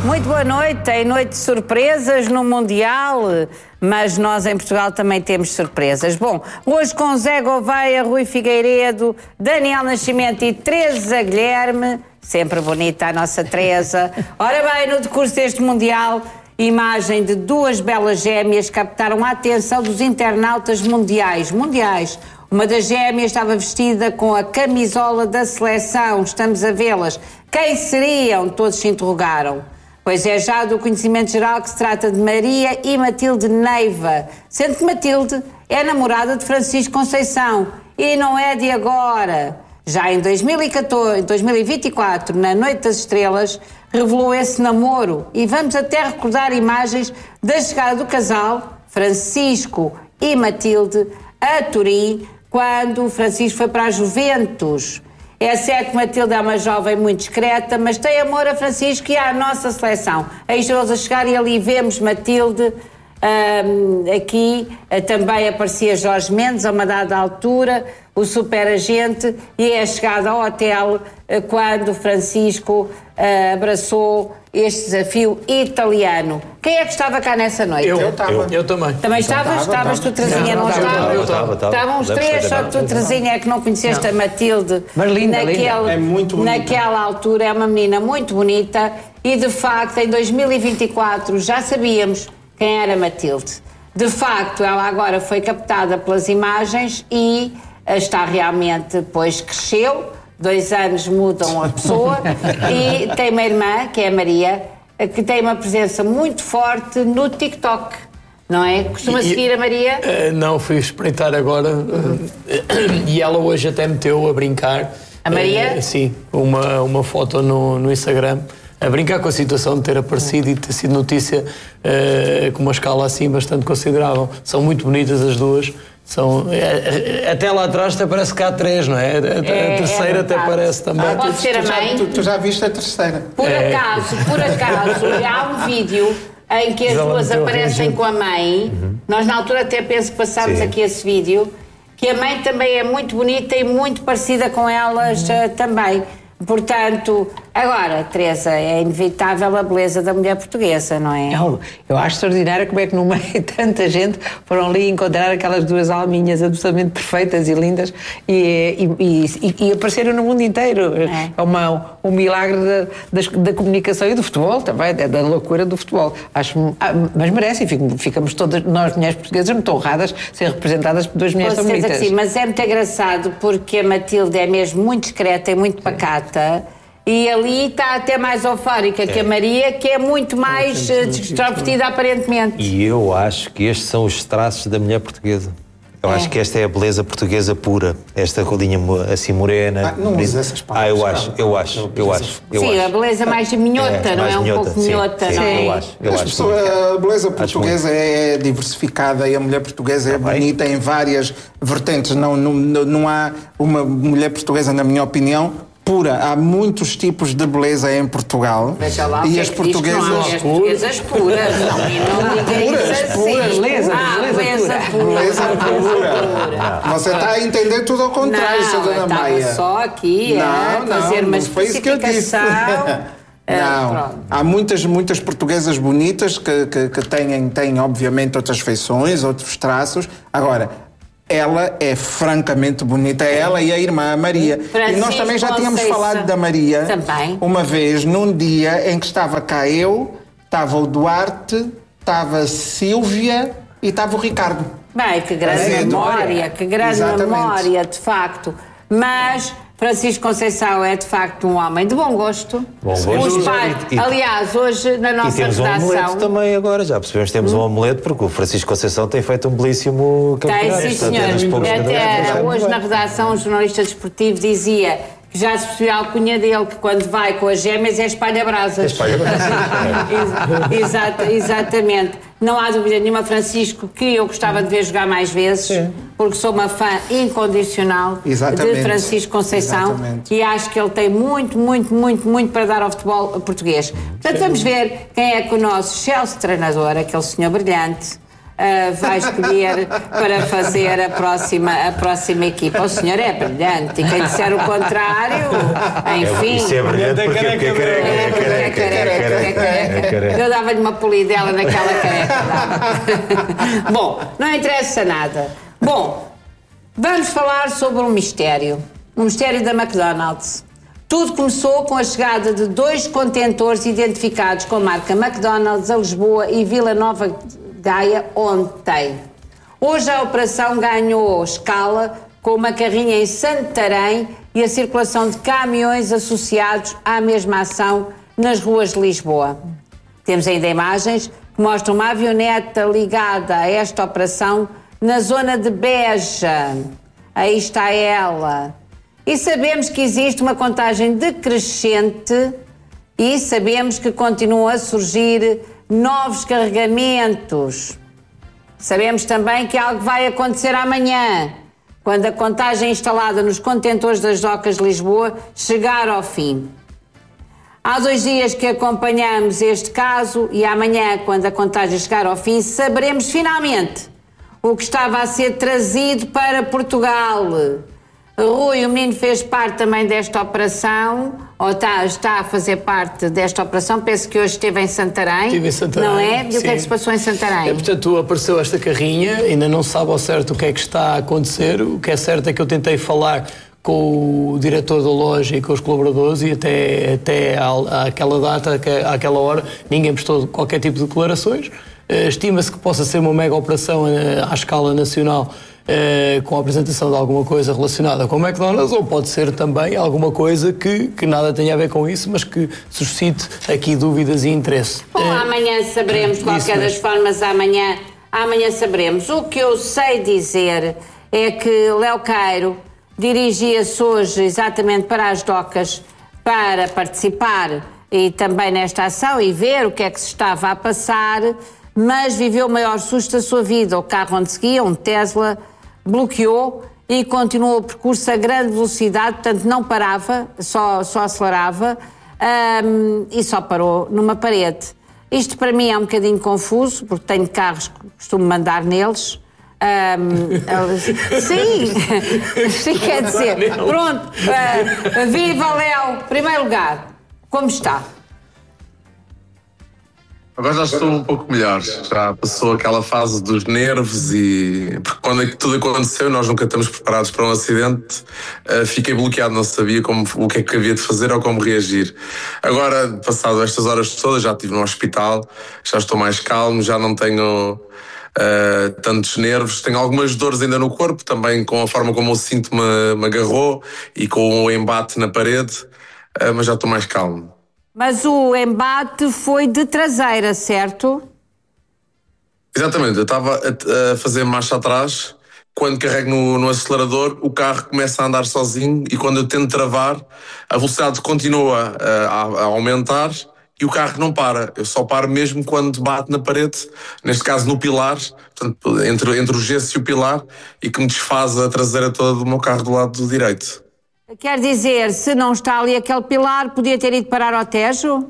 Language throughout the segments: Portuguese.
Muito boa noite. Tem noite de surpresas no Mundial, mas nós em Portugal também temos surpresas. Bom, hoje com Zé Gouveia, Rui Figueiredo, Daniel Nascimento e Teresa Guilherme, sempre bonita a nossa Teresa. Ora bem, no decurso deste Mundial, imagem de duas belas gêmeas captaram a atenção dos internautas mundiais. Uma das gêmeas estava vestida com a camisola da seleção. Estamos a vê-las. Quem seriam? Todos se interrogaram. Pois é já do conhecimento geral que se trata de Maria e Matilde Neiva, sendo que Matilde é namorada de Francisco Conceição e não é de agora. Já em 2024, na Noite das Estrelas, revelou esse namoro e vamos até recordar imagens da chegada do casal, Francisco e Matilde, a Turim, quando Francisco foi para a Juventus. É certo que Matilde é uma jovem muito discreta, mas tem amor a Francisco e à nossa seleção. Aí estão eles a chegar e ali vemos Matilde. Aqui também aparecia Jorge Mendes a uma dada altura, o superagente, e é chegado ao hotel quando Francisco abraçou este desafio italiano. Quem é que estava cá nessa noite? Eu também. Também estavas? Estavas tu, Terezinha, não estava? Eu estava. Estavam os três, só tu, Terezinha, é que não conheceste a Matilde. Mas linda. É muito bonita. Naquela altura é uma menina muito bonita e, de facto, em 2024 já sabíamos quem era Matilde. De facto, ela agora foi captada pelas imagens e está realmente, pois cresceu, 2 anos mudam a pessoa e tem uma irmã, que é a Maria, que tem uma presença muito forte no TikTok, não é? Costuma seguir a Maria? Não, fui espreitar agora e ela hoje até meteu a brincar. A Maria? Sim, uma foto no Instagram, a brincar com a situação de ter aparecido e de ter sido notícia com uma escala assim bastante considerável. São muito bonitas as duas. Até lá atrás até parece que há 3, não é? A terceira até parece também. Pode ser a mãe? Tu já viste a terceira. Por acaso, há um vídeo em que as duas aparecem com a mãe. Nós na altura até penso que passámos aqui esse vídeo, que a mãe também é muito bonita e muito parecida com elas também. Portanto, agora, Teresa, é inevitável a beleza da mulher portuguesa, não é? Eu acho extraordinário como é que no meio de tanta gente foram ali encontrar aquelas duas alminhas absolutamente perfeitas e lindas e apareceram no mundo inteiro. É um milagre da comunicação e do futebol também, da loucura do futebol. Mas merecem, ficamos todas, nós mulheres portuguesas, muito honradas ser representadas por duas mulheres tão bonitas. Sim, mas é muito engraçado porque a Matilde é mesmo muito discreta e muito pacata. E ali está até mais eufórica que a Maria, que é muito mais extrovertida aparentemente. E eu acho que estes são os traços da mulher portuguesa. Eu acho que esta é a beleza portuguesa pura. Esta colinha assim morena. Não usa essas palavras. Eu acho. Sim, a beleza mais minhota, não é? Um pouco minhota, não é? Eu acho. A beleza portuguesa é diversificada e a mulher portuguesa é bonita em várias vertentes. Não há uma mulher portuguesa, na minha opinião, pura. Há muitos tipos de beleza em Portugal. Veja lá, e as portuguesas puras. Beleza pura. Você está a entender tudo ao contrário, Sra. Dona Maia. Estava só aqui a fazer uma especificação. Não, há muitas portuguesas bonitas que têm obviamente outras feições, outros traços. Agora, ela é francamente bonita, ela e a irmã, a Maria. Francisco e nós também já tínhamos falado da Maria uma vez, num dia em que estava cá eu, estava o Duarte, estava a Sílvia e estava o Ricardo. Bem, que grande memória, de facto. Mas Francisco Conceição é de facto um homem de bom gosto. Os pais, aliás, hoje na nossa redação. E temos um omelete também agora, já percebemos que temos um omelete, porque o Francisco Conceição tem feito um belíssimo campeonato. Tem, sim, senhor. Até hoje na redação um jornalista desportivo dizia que já se percebeu a alcunha dele, que quando vai com as gêmeas é espalha-brasas. Exatamente. Não há dúvida nenhuma, Francisco, que eu gostava de ver jogar mais vezes, porque sou uma fã incondicional de Francisco Conceição e acho que ele tem muito para dar ao futebol português. Portanto, vamos ver quem é que o nosso excelso treinador, aquele senhor brilhante, vai escolher para fazer a próxima equipa. O senhor é brilhante e quem disser o contrário, enfim. Isso é brilhante porque é careca. Eu dava-lhe uma polidela naquela careca. Bom, não interessa nada. Bom, vamos falar sobre um mistério da McDonald's. Tudo começou com a chegada de 2 contentores identificados com a marca McDonald's a Lisboa e Vila Nova de Gaia ontem. Hoje a operação ganhou escala com uma carrinha em Santarém e a circulação de caminhões associados à mesma ação nas ruas de Lisboa. Temos ainda imagens que mostram uma avioneta ligada a esta operação na zona de Beja. Aí está ela. E sabemos que existe uma contagem decrescente e sabemos que continuam a surgir novos carregamentos. Sabemos também que algo vai acontecer amanhã, quando a contagem instalada nos contentores das docas de Lisboa chegar ao fim. Há 2 dias que acompanhamos este caso e amanhã, quando a contagem chegar ao fim, saberemos finalmente o que estava a ser trazido para Portugal. Rui, o menino fez parte também desta operação, ou está a fazer parte desta operação, penso que hoje esteve em Santarém. Estive em Santarém, não é? E sim. O que é que se passou em Santarém? Portanto, apareceu esta carrinha, ainda não se sabe ao certo o que é que está a acontecer. O que é certo é que eu tentei falar com o diretor da loja e com os colaboradores e até àquela data, àquela hora, ninguém prestou qualquer tipo de declarações. Estima-se que possa ser uma mega operação à escala nacional, com a apresentação de alguma coisa relacionada com o McDonald's, ou pode ser também alguma coisa que nada tenha a ver com isso, mas que suscite aqui dúvidas e interesse. Bom, amanhã saberemos, de qualquer das formas, amanhã saberemos. O que eu sei dizer é que Léo Queiro dirigia-se hoje exatamente para as docas para participar e também nesta ação e ver o que é que se estava a passar, mas viveu o maior susto da sua vida. O carro onde seguia, um Tesla, bloqueou e continuou o percurso a grande velocidade, portanto não parava, só acelerava e só parou numa parede. Isto para mim é um bocadinho confuso, porque tenho carros que costumo mandar neles. Sim, quer dizer, pronto, viva Léo, primeiro lugar, como está? Agora já estou um pouco melhor, já passou aquela fase dos nervos porque quando tudo aconteceu, nós nunca estamos preparados para um acidente, fiquei bloqueado, não sabia o que é que havia de fazer ou como reagir. Agora, passado estas horas todas, já estive no hospital, já estou mais calmo, já não tenho tantos nervos, tenho algumas dores ainda no corpo, também com a forma como o cinto me agarrou e com o embate na parede, mas já estou mais calmo. Mas o embate foi de traseira, certo? Exatamente, eu estava a fazer marcha atrás, quando carrego no acelerador, o carro começa a andar sozinho e quando eu tento travar, a velocidade continua a aumentar e o carro não para. Eu só paro mesmo quando bate na parede, neste caso no pilar, portanto, entre o gesso e o pilar, e que me desfaz a traseira toda do meu carro do lado direito. Quer dizer, se não está ali aquele pilar, podia ter ido parar ao Tejo?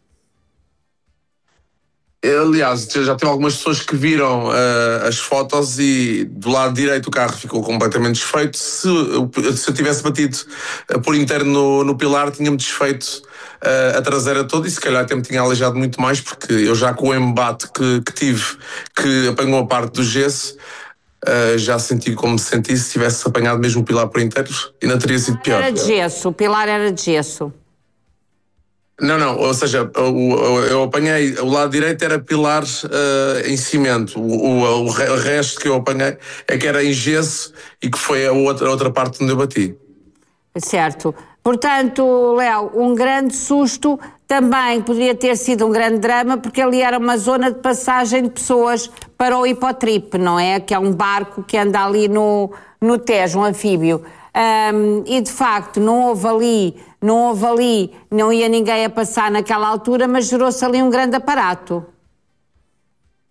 Aliás, já tive algumas pessoas que viram as fotos e do lado direito o carro ficou completamente desfeito. Se eu tivesse batido por inteiro no pilar, tinha-me desfeito a traseira toda e se calhar até me tinha aleijado muito mais, porque eu já com o embate que tive, que apanhou a parte do gesso, já senti como se sentisse se tivesse apanhado mesmo o pilar por inteiro, ainda teria sido pior. Era de gesso, o pilar era de gesso. Não, ou seja, eu apanhei, o lado direito era pilar em cimento, o resto que eu apanhei é que era em gesso e que foi a outra parte onde eu bati. Certo. Portanto, Léo, um grande susto, também poderia ter sido um grande drama, porque ali era uma zona de passagem de pessoas para o Hipotrip, não é? Que é um barco que anda ali no Tejo, um anfíbio. E de facto não ia ninguém a passar naquela altura, mas gerou-se ali um grande aparato.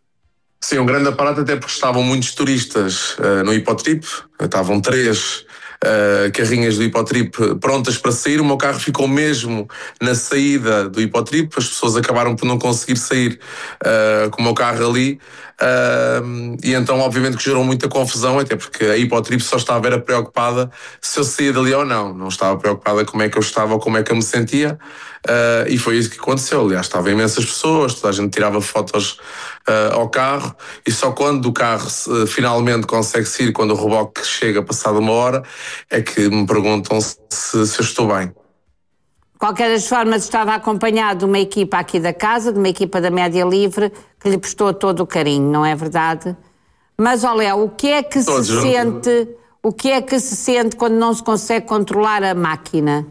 Sim, um grande aparato, até porque estavam muitos turistas no Hipotrip, estavam 3 carrinhas do Hipotrip prontas para sair. O meu carro ficou mesmo na saída do Hipotrip, as pessoas acabaram por não conseguir sair com o meu carro ali, e então obviamente que gerou muita confusão, até porque a Hipotrip só estava era preocupada se eu saía dali ou não estava preocupada como é que eu estava ou como é que eu me sentia, e foi isso que aconteceu. Aliás, estavam imensas pessoas, toda a gente tirava fotos ao carro, e só quando o carro finalmente consegue sair, quando o reboque chega passado uma hora, é que me perguntam se eu estou bem. De qualquer das formas, estava acompanhado de uma equipa aqui da casa, de uma equipa da Média Livre, que lhe prestou todo o carinho, não é verdade? Mas, ó Léo, o que é que se sente quando não se consegue controlar a máquina?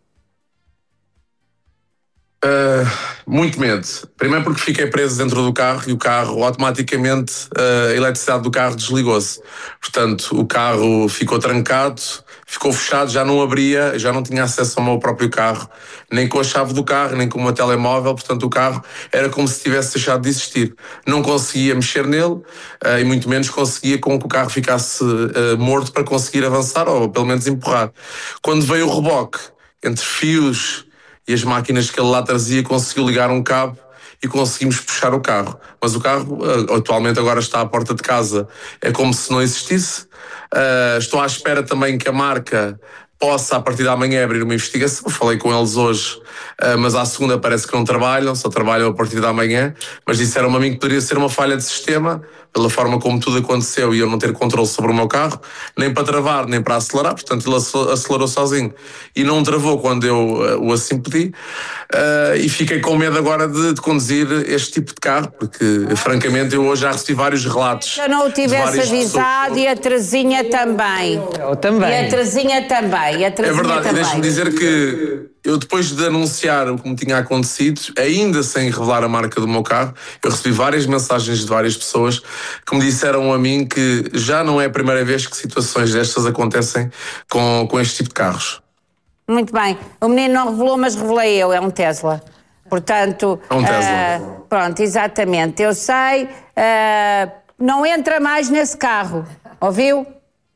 Muito medo. Primeiro porque fiquei preso dentro do carro e o carro automaticamente, a eletricidade do carro desligou-se. Portanto, o carro ficou trancado, ficou fechado, já não abria, já não tinha acesso ao meu próprio carro, nem com a chave do carro, nem com o meu telemóvel. Portanto, o carro era como se tivesse deixado de existir. Não conseguia mexer nele, e muito menos conseguia com que o carro ficasse morto para conseguir avançar ou pelo menos empurrar. Quando veio o reboque, entre fios e as máquinas que ele lá trazia, conseguiu ligar um cabo e conseguimos puxar o carro. Mas o carro atualmente agora está à porta de casa, é como se não existisse. Estou à espera também que a marca possa, a partir de amanhã, abrir uma investigação. Falei com eles hoje, mas à segunda parece que não trabalham, só trabalham a partir de amanhã. Mas disseram-me a mim que poderia ser uma falha de sistema, pela forma como tudo aconteceu e eu não ter controle sobre o meu carro, nem para travar, nem para acelerar. Portanto, ele acelerou sozinho e não travou quando eu o assim pedi. E fiquei com medo agora de conduzir este tipo de carro, porque, francamente, eu hoje já recebi vários relatos. Se eu não o tivesse avisado, e a Terezinha também. Eu também. E a Terezinha também. É verdade, e deixe-me dizer que eu, depois de anunciar o que me tinha acontecido, ainda sem revelar a marca do meu carro, eu recebi várias mensagens de várias pessoas que me disseram a mim que já não é a primeira vez que situações destas acontecem com este tipo de carros. Muito bem. O menino não revelou, mas revelei eu. É um Tesla. Portanto... É um Tesla. Pronto, exatamente. Eu sei. Não entra mais nesse carro. Ouviu?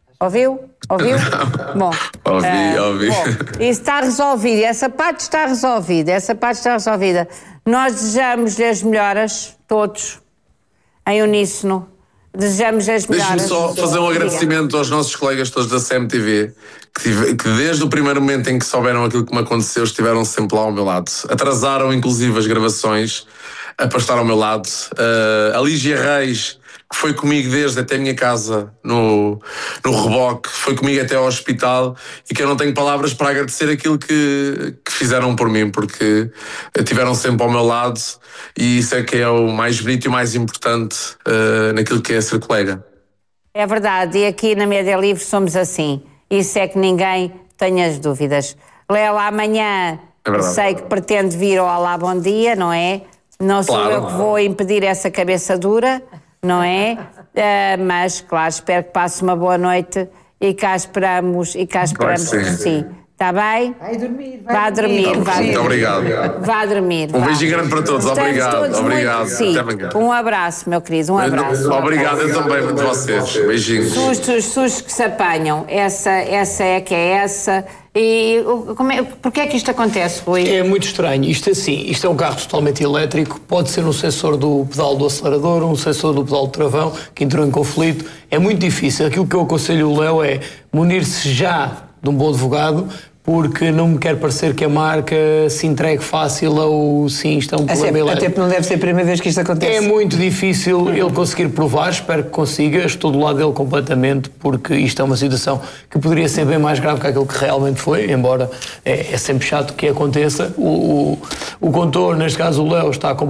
Bom. Ouvi. Bom, isso está resolvido. Essa parte está resolvida. Nós desejamos-lhe as melhoras, todos, em uníssono. Desejamos as melhoras. Deixe-me só fazer um agradecimento aos nossos colegas todos da CMTV, que desde o primeiro momento em que souberam aquilo que me aconteceu, estiveram sempre lá ao meu lado. Atrasaram, inclusive, as gravações para estar ao meu lado. A Lígia Reis, que foi comigo desde até a minha casa, no reboque, foi comigo até ao hospital, e que eu não tenho palavras para agradecer aquilo que fizeram por mim, porque estiveram sempre ao meu lado, e isso é que é o mais bonito e o mais importante naquilo que é ser colega. É verdade, e aqui na Média Livre somos assim. Isso é que ninguém tenha as dúvidas. Léo, amanhã sei que pretende vir ao Olá Bom Dia, não é? Não sou eu que vou impedir essa cabeça dura, não é? Mas, claro, espero que passe uma boa noite e cá esperamos por si. Está bem? Vá dormir. Muito obrigado. Vá dormir. Um beijinho grande para todos. Obrigado. Até amanhã. Um abraço, meu querido. Um abraço. Obrigado, eu também de vocês. Beijinhos. Sustos que se apanham. Essa é que é essa. E porquê é que isto acontece, Rui? É muito estranho. Isto é um carro totalmente elétrico. Pode ser um sensor do pedal do acelerador, um sensor do pedal do travão, que entrou em conflito. É muito difícil. Aquilo que eu aconselho o Léo é munir-se já de um bom advogado, porque não me quer parecer que a marca se entregue fácil ou sim, isto é um problema elétrico. Até porque não deve ser a primeira vez que isto acontece. É muito difícil ele conseguir provar, espero que consiga, estou do lado dele completamente, porque isto é uma situação que poderia ser bem mais grave que aquilo que realmente foi, embora é sempre chato que aconteça. O condutor, neste caso o Léo, está